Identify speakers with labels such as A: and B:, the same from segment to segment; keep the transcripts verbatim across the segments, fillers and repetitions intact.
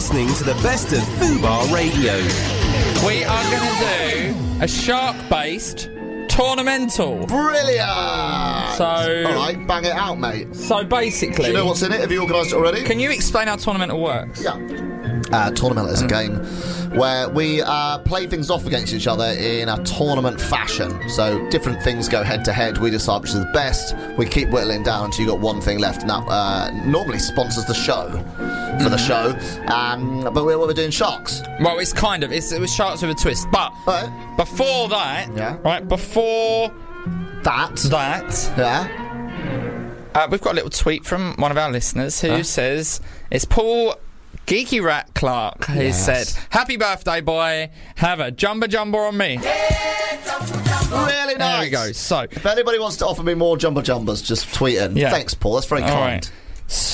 A: listening to the best of Fubar Radio.
B: We are going to do a shark-based tournamental.
C: Brilliant!
B: So,
C: all right, bang it out, mate.
B: So basically,
C: do you know what's in it? Have you organised it already?
B: Can you explain how tournamental works?
C: Yeah. Uh, tournament is a game where we uh, play things off against each other in a tournament fashion. So different things go head to head. We decide which is the best. We keep whittling down until you've got one thing left. And that uh, normally sponsors the show for the show. Um, but we're, we're doing sharks.
B: Well, it's kind of. It's, it was sharks with a twist. But
C: right.
B: before that,
C: yeah.
B: right, before
C: that,
B: that,
C: yeah.
B: Uh, we've got a little tweet from one of our listeners who
C: huh?
B: says, it's Paul Geeky Rat Clark who
C: yes.
B: said, happy birthday, boy. Have a jumba jumba on me.
C: Really nice.
B: There we go. So,
C: if anybody wants to offer me more jumba jumbas, just tweet in.
B: Yeah.
C: Thanks, Paul. That's very
B: All
C: kind.
B: Right.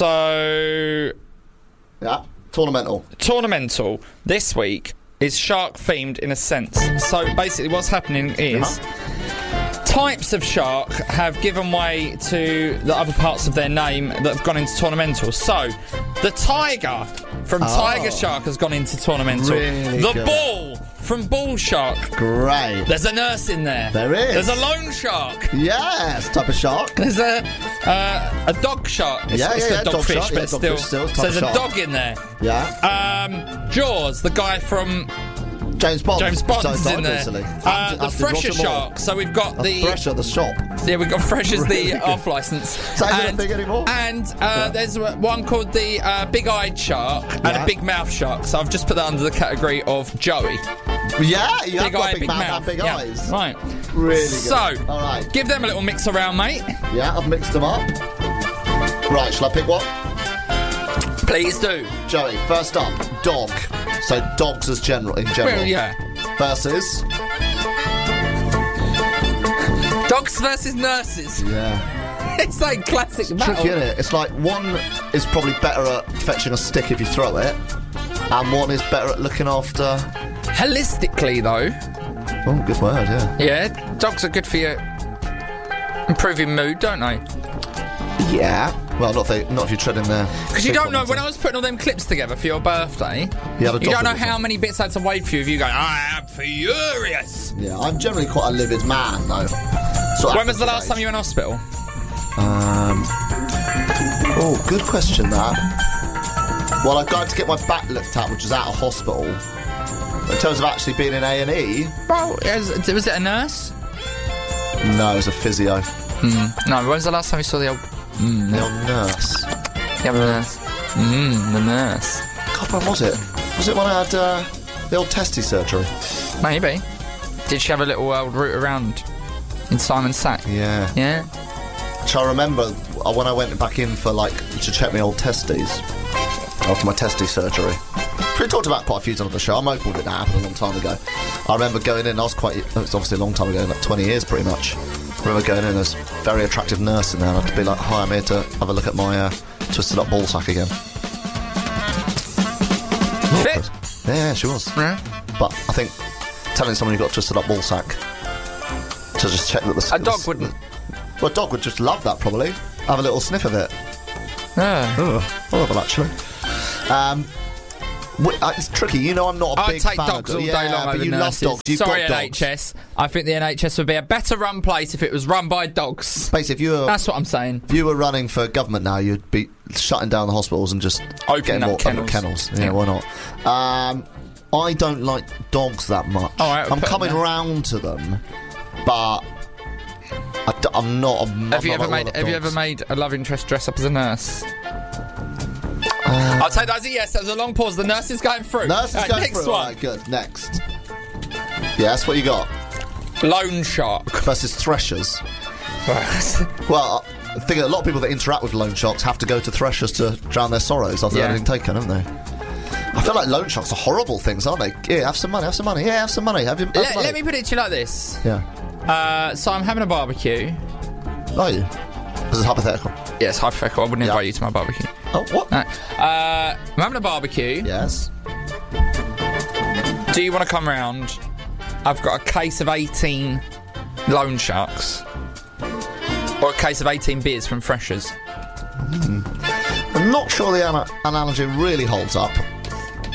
B: So,
C: yeah, tournamental.
B: Tournamental this week is shark themed in a sense. So basically, what's happening is. Uh-huh. Types of shark have given way to the other parts of their name that have gone into tournamental. So, the tiger from
C: oh.
B: tiger shark has gone into tournamental.
C: Really
B: the
C: good.
B: bull from bull shark.
C: Great.
B: There's a nurse in there.
C: There is.
B: There's a loan shark.
C: Yes, type of shark.
B: There's a uh, a dog shark. It's,
C: yeah,
B: it's
C: yeah,
B: a
C: yeah,
B: dogfish,
C: dog
B: but
C: yeah,
B: it's
C: dog
B: still.
C: fish still
B: So there's a
C: shark.
B: dog in there.
C: Yeah.
B: Um, Jaws, the guy from.
C: James Bond.
B: James Bond's
C: so
B: in there. Uh, the Fresher shark. So we've got the
C: Fresher, the shop.
B: Yeah, we've got Fresher's
C: really
B: the off license.
C: Is that even a thing anymore?
B: And uh,
C: yeah.
B: there's one called the uh, big-eyed shark and
C: yeah.
B: a big-mouth shark. So I've just put that under the category of Joey.
C: Yeah, you
B: big
C: have got
B: eye,
C: a big,
B: big
C: mouth,
B: mouth
C: and big
B: yeah.
C: eyes.
B: Right.
C: Really good.
B: So,
C: all right.
B: Give them a little mix around, mate.
C: Yeah, I've mixed them up. Right, shall I pick one?
B: Please do.
C: Joey, first up, dog. So dogs as general in general.
B: Well, yeah.
C: Versus
B: dogs versus nurses.
C: Yeah.
B: It's like classic battle.
C: Tricky, isn't it? It's like one is probably better at fetching a stick if you throw it, and one is better at looking after.
B: Holistically, though.
C: Oh, good word, yeah.
B: Yeah, dogs are good for you. Improving mood, don't they?
C: Yeah. Well, not if, they, not if you're treading there.
B: Because you don't know, when I was putting all them clips together for your birthday,
C: you,
B: you don't know how many bits I had to wait for you if you go, I am furious.
C: Yeah, I'm generally quite a livid man, though. So
B: when was the last age. time you were in hospital?
C: Um. Oh, good question, that. Well, I got to get my back looked at, which was out of hospital. In terms of actually being in A and E...
B: Well, was, was it a nurse?
C: No, it was a physio.
B: Mm. No, when was the last time you saw the old...
C: Mm, the old nurse.
B: The other nurse. Mmm, the nurse.
C: God, when was it? Was it when I had uh, the old testy surgery?
B: Maybe. Did she have a little old route around in Simon's sack?
C: Yeah.
B: Yeah?
C: Which I remember when I went back in for, like, to check my old testes after my testy surgery. We talked about quite a few times on the show. I'm open with it now. Happened a long time ago. I remember going in. I was quite. It's obviously a long time ago, like twenty years, pretty much. I remember going in. There's a very attractive nurse in there. And I'd be like, "Hi, I'm here to have a look at my uh, twisted up ball sack again."
B: Fit?
C: Yeah, she was.
B: Yeah.
C: But I think telling someone you got a twisted up ball sack to just check that the
B: a dog wouldn't.
C: Well, a dog would just love that probably. Have a little sniff of it.
B: Yeah.
C: Oh, horrible actually. Um. It's tricky, you know. I'm not a
B: I'd
C: big
B: take
C: fan
B: dogs
C: of
B: all
C: yeah,
B: day long
C: but
B: over
C: you
B: nurses.
C: love dogs. You've
B: Sorry,
C: got
B: N H S.
C: dogs.
B: I think the N H S would be a better run place if it was run by dogs.
C: Basically, if you were,
B: that's what I'm saying.
C: If you were running for government now, you'd be shutting down the hospitals and just
B: opening
C: getting
B: up
C: more
B: kennels.
C: kennels. Yeah, yeah, why not? Um, I don't like dogs that much.
B: All right,
C: I'm coming round to them, but I d- I'm not. A,
B: have
C: I'm
B: you
C: not
B: ever
C: like
B: made?
C: one
B: Have you
C: of
B: ever made a love interest dress up as a nurse?
C: Uh,
B: I'll take that as a yes. That was a long pause. The nurse is going through.
C: Nurse is
B: right,
C: going
B: next
C: through.
B: one.
C: All right, good. Next. Yeah, that's what you got.
B: Loan shark
C: versus threshers. Well, I think a lot of people that interact with loan sharks have to go to threshers to drown their sorrows after
B: yeah.
C: they've been taken, haven't they? I feel like loan sharks are horrible things, aren't they? Yeah, have some money, have some money. Yeah, have some money. Have, you, have
B: let,
C: some money.
B: let me put it to you like this.
C: Yeah.
B: Uh, so I'm having a barbecue.
C: Are you? This is hypothetical.
B: Yes, hypothetical. I wouldn't
C: yeah.
B: invite you to my barbecue.
C: Oh, what?
B: No. Uh, I'm having a barbecue.
C: Yes.
B: Do you want to come round? I've got a case of eighteen loan sharks. Or a case of eighteen beers from Freshers.
C: Mm. I'm not sure the ana- analogy really holds up.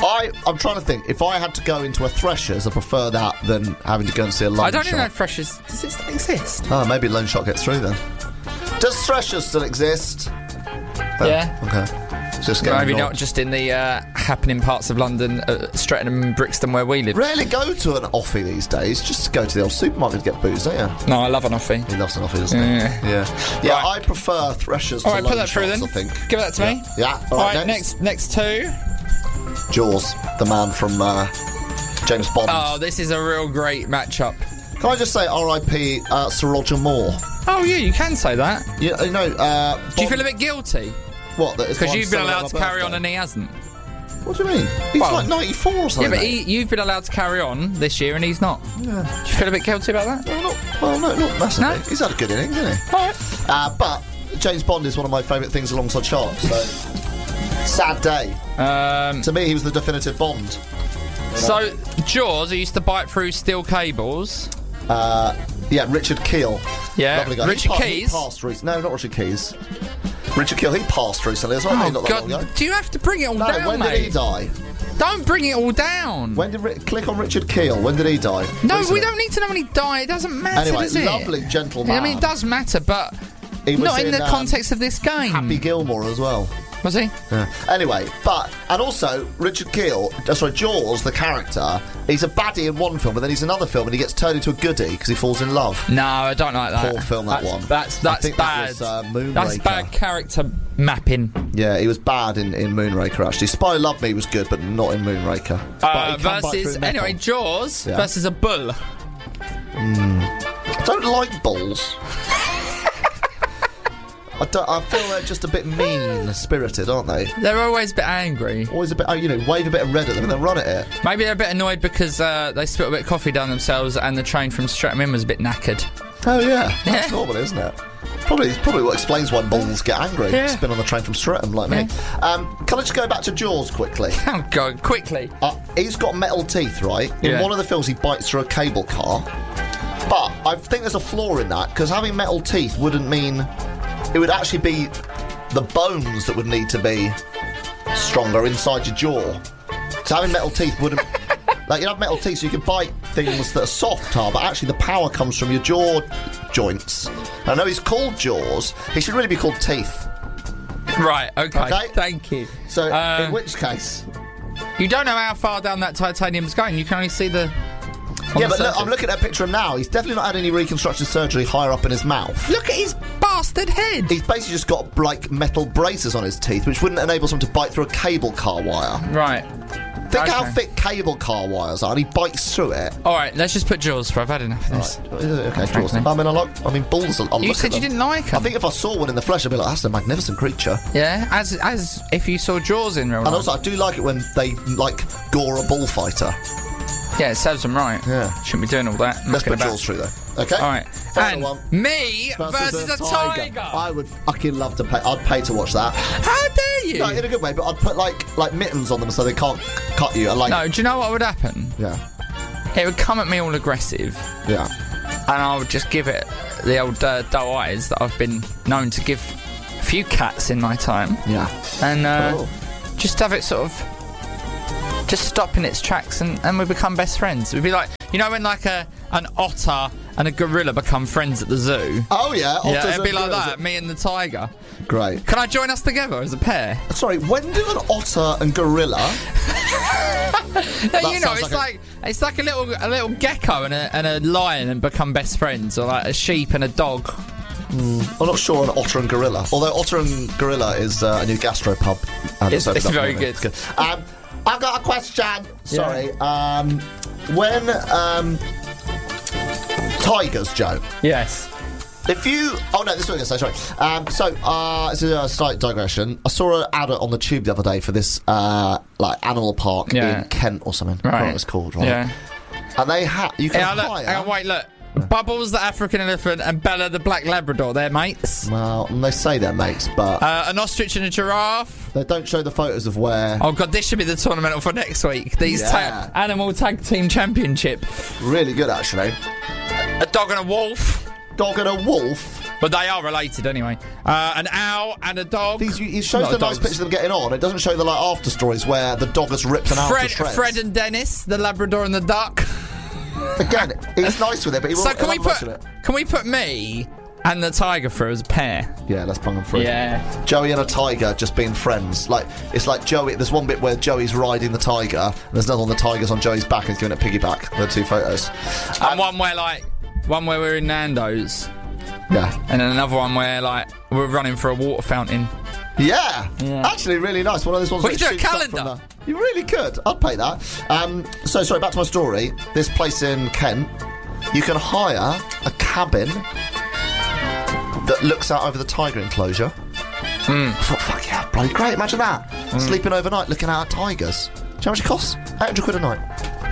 C: I, I'm trying to think. If I had to go into a Threshers, I prefer that than having to go and see a Loan Shot.
B: I don't even know if Freshers... Does it still exist?
C: Oh, maybe Loan Shot gets through then. Does Threshers still exist? Oh,
B: Yeah.
C: Okay. Just getting
B: Maybe
C: ignored.
B: not just in the uh, happening parts of London, uh, Streatham and Brixton where we live.
C: Rarely go to an offie these days. Just go to the old supermarket to get booze, don't you?
B: No, I love an offie.
C: He loves an offie, doesn't he?
B: Yeah.
C: Yeah. Yeah,
B: Right.
C: I prefer Threshers
B: All
C: to
B: right, put
C: Loan
B: that through
C: Shots,
B: then.
C: I think.
B: Give that to me.
C: Yeah.
B: All right,
C: next.
B: next, next two.
C: Jaws, the man from uh, James Bond.
B: Oh, this is a real great matchup.
C: Can I just say R I P uh, Sir Roger Moore?
B: Oh, yeah, you can say that.
C: You, you know, uh,
B: Do you
C: Bond-
B: feel a bit guilty?
C: What? That it's
B: Because
C: one
B: you've been
C: celebrating
B: allowed to
C: my
B: carry on
C: birthday?
B: and he hasn't.
C: What do you mean? He's
B: Well-
C: like ninety-four or
B: Yeah,
C: something.
B: but he, you've been allowed to carry on this year and he's not.
C: Yeah.
B: Do you feel a bit guilty about that?
C: Well, not, well, no, not massively.
B: No?
C: He's had a good innings, hasn't he?
B: All right.
C: Uh, but James Bond is one of my favourite things alongside Shark, so... Sad day.
B: Um,
C: To me, he was the definitive Bond.
B: so, Jaws, who used to bite through steel cables.
C: Uh, yeah, Richard Keel.
B: Yeah,
C: Lovely guy.
B: Richard
C: he pa-
B: Keys.
C: He passed recently. No, not Richard Keys. Richard Keel, he passed recently as well.
B: Oh,
C: not that long ago.
B: God. Do you have to bring it all
C: No,
B: down,
C: when
B: mate?
C: did he die?
B: Don't bring it all down.
C: When did Ri- click on Richard Keel? When did he die?
B: no,
C: Recently.
B: we don't need to know when he died. It doesn't matter,
C: Anyway,
B: does it?
C: lovely gentleman.
B: I mean, it does matter, but
C: He was
B: not in,
C: in,
B: the
C: um,
B: context of this game.
C: Happy Gilmore as well.
B: Was he?
C: Yeah. Anyway, but and also Richard Keel, uh, sorry, Jaws, the character, he's a baddie in one film, but then he's in another film and he gets turned into a goodie because he falls in love.
B: No, I don't like that.
C: Poor film, that
B: that's,
C: one.
B: That's
C: I
B: that's
C: think that
B: bad.
C: was, uh, Moonraker.
B: That's bad character mapping.
C: Yeah, he was bad in, in Moonraker actually. Spy Love Me was good, but not in Moonraker. But
B: Uh,
C: he can bite
B: versus
C: through metal.
B: anyway, Jaws
C: Yeah.
B: versus a bull.
C: I don't like bulls. I, don't, I feel they're just a bit mean-spirited, aren't they?
B: They're always a bit angry.
C: Always a bit, oh, you know, wave a bit of red at them and then run at it.
B: Maybe they're a bit annoyed because uh, they spilled a bit of coffee down themselves and the train from Streatham Inn was a bit knackered.
C: Oh yeah, that's
B: Yeah.
C: normal, isn't it? Probably, probably what explains why bulls get angry.
B: Yeah.
C: It's been on the train from Streatham, like me. Um, can I just go back to Jaws quickly?
B: Oh, God, quickly.
C: Uh, he's got metal teeth, right? In
B: Yeah.
C: one of the films, he bites through a cable car. But I think there's a flaw in that because having metal teeth wouldn't mean it would actually be the bones that would need to be stronger inside your jaw. So having metal teeth wouldn't. Like, you have metal teeth so you can bite things that are soft, are, but actually the power comes from your jaw joints. I know he's called Jaws. He should really be called Teeth.
B: Right, okay.
C: Okay.
B: Thank you.
C: So,
B: Um,
C: in which case.
B: You don't know how far down that titanium's going. You can only see the. on
C: Yeah,
B: the
C: but look, I'm
B: surface.
C: looking at a picture of him now. He's definitely not had any reconstructive surgery higher up in his mouth.
B: Look at his bastard head.
C: He's basically just got, like, metal braces on his teeth, which wouldn't enable him to bite through a cable car wire.
B: Right.
C: Think how
B: Okay.
C: thick cable car wires are, and he bites through it.
B: All right, let's just put Jaws for. I've had enough of this.
C: Okay, Jaws.
B: Frankly.
C: I mean, I like. I mean, bulls. I'll
B: You
C: look
B: said
C: at
B: you
C: them.
B: didn't like
C: I
B: him.
C: think if I saw one in the flesh, I'd be like, "That's a magnificent creature."
B: Yeah, as as if you saw Jaws in real
C: And
B: life.
C: also, I do like it when they like gore a bullfighter.
B: Yeah, it serves them right.
C: Yeah.
B: Shouldn't be doing all that.
C: Let's
B: mucking
C: put
B: about.
C: Jaws through though. Okay.
B: All right.
C: Final
B: And
C: one.
B: me versus, a tiger.
C: I would fucking love to pay. I'd pay to watch that.
B: How dare you?
C: No, in a good way, but I'd put like like mittens on them so they can't cut you. I like.
B: No, do you know what would happen?
C: Yeah.
B: It would come at me all aggressive,
C: Yeah.
B: and I would just give it the old uh, doe eyes that I've been known to give a few cats in my time,
C: Yeah.
B: and uh,
C: Oh.
B: just have it sort of just stop in its tracks, and, and we become best friends. We'd be like, you know, when like a an otter and a gorilla become friends at the zoo.
C: Oh yeah.
B: Yeah,
C: otters
B: it'd be
C: and
B: like
C: gorillas.
B: that. Me and the tiger.
C: Great.
B: Can I join us together as a pair?
C: Sorry, when do an otter and gorilla?
B: No, you know,
C: sounds
B: it's
C: like a-
B: like, it's like a little a little gecko and a and a lion and become best friends, or like a sheep and a dog.
C: I'm not sure on otter and gorilla. Although otter and gorilla is uh, a new gastropub. And
B: It's-
C: opened
B: it's
C: up
B: very
C: in the-
B: good.
C: It's Um, I've got a question. Sorry. Um, when um, tigers, Joe.
B: Yes.
C: If you, oh no, this is what I was going to say. Sorry. Um, so, uh, this is a slight digression. I saw an advert on the tube the other day for this, uh, like animal park
B: Yeah.
C: in Kent or something. I
B: Right.
C: forgot what it was called. Right.
B: Yeah.
C: And they had you can
B: Hang on, look,
C: hire.
B: hang on, wait, look. Bubbles, the African elephant, and Bella, the black Labrador. They're mates.
C: Well, and they say they're mates, but
B: Uh, an ostrich and a giraffe.
C: they don't show the photos of where.
B: Oh god, this should be the tournament for next week. These
C: Yeah.
B: ta- animal tag team championship.
C: Really good, actually.
B: A dog and a wolf.
C: Dog and a wolf.
B: But they are related anyway. Uh, an owl and a dog.
C: These, he shows
B: Not
C: the nice
B: dogs.
C: pictures of them getting on. It doesn't show the like after stories where the dog has ripped an owl
B: Fred,
C: to shreds.
B: Fred and Dennis, the Labrador and the duck.
C: Again, he's nice with it, but he
B: So
C: won't
B: can we
C: have much
B: put
C: of it.
B: can we put me and the tiger through as a pair?
C: Yeah, let's bung them through.
B: Yeah.
C: Joey and a tiger just being friends. Like it's like Joey. There's one bit where Joey's riding the tiger, and there's another one. The tiger's on Joey's back and he's giving it piggyback. The two photos.
B: And one where like one where we're in Nando's,
C: Yeah.
B: and then another one where like we're running for a water fountain.
C: Yeah.
B: Yeah.
C: Actually, really nice. One of those ones.
B: We
C: that
B: could do a
C: shoots up from
B: calendar.
C: the- You really could. I'd pay that. Um, so sorry. Back to my story. This place in Kent, you can hire a cabin that looks out over the tiger enclosure.
B: Mm.
C: I thought, fuck yeah, bloody great. Imagine that.
B: Mm.
C: Sleeping overnight looking out at tigers. Do you know how much it costs? eight hundred quid a night.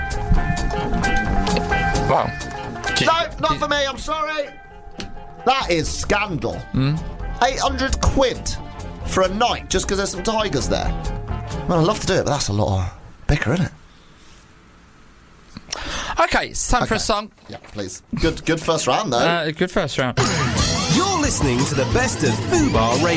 B: Wow.
C: No, not for me, I'm sorry. That is scandal.
B: Hmm?
C: eight hundred quid for a night just because there's some tigers there. Well, I'd love to do it, but that's a lot of bicker, isn't it?
B: Okay, it's time for a
C: Okay.
B: song.
C: Yeah, please. Good good first round, though.
B: Uh, good first round.
A: You're listening to the best of Fubar Radio.